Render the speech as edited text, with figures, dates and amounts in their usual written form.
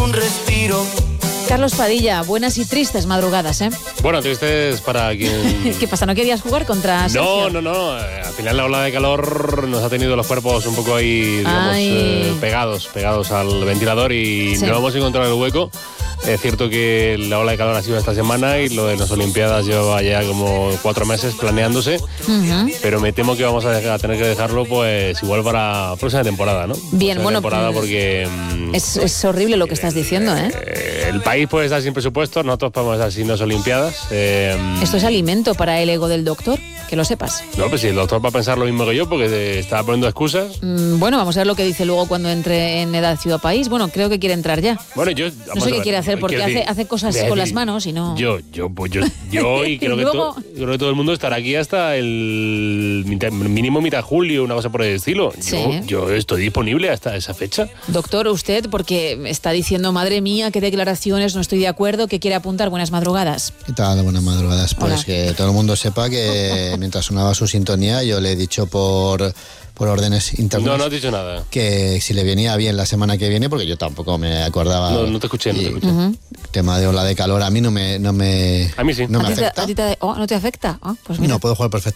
un respiro. Carlos Padilla, buenas y tristes madrugadas, ¿eh? Bueno, tristes para quien... ¿Qué pasa? ¿No querías jugar contra Sergio? No. Al final la ola de calor nos ha tenido los cuerpos un poco ahí, digamos, pegados al ventilador y Sí. no hemos encontrado el hueco. Es cierto que la ola de calor ha sido esta semana y lo de las Olimpiadas lleva ya como 4 meses planeándose, pero me temo que vamos a tener que dejarlo pues igual para próxima temporada, ¿no? Bien, bueno, temporada porque... Es horrible lo que estás diciendo, ¿eh? El país puede estar sin presupuesto, nosotros podemos estar sin las Olimpiadas. Esto es alimento para el ego del doctor, que lo sepas. No, pues si el doctor va a pensar lo mismo que yo, porque estaba poniendo excusas. Bueno, vamos a ver lo que dice luego cuando entre en Edad Ciudad País. Bueno, creo que quiere entrar ya. Bueno, yo... No sé qué quiere hacer, porque hace cosas con las manos y no... Yo y creo, Luego... creo que todo el mundo estará aquí hasta el mínimo mitad de julio, una cosa por el estilo. Sí. Yo estoy disponible hasta esa fecha. Doctor, usted, porque está diciendo, madre mía, qué declaraciones, no estoy de acuerdo, que quiere apuntar. Buenas madrugadas. ¿Qué tal? Buenas madrugadas. Pues Hola. que todo el mundo sepa que mientras sonaba su sintonía yo le he dicho por órdenes internas No has dicho nada. que si le venía bien la semana que viene, porque yo tampoco me acordaba. No te escuché. El tema de ola de calor a mí no me A mí sí. no me ¿A ti afecta. ¿No te afecta? Pues mira. No, puedo jugar perfectamente.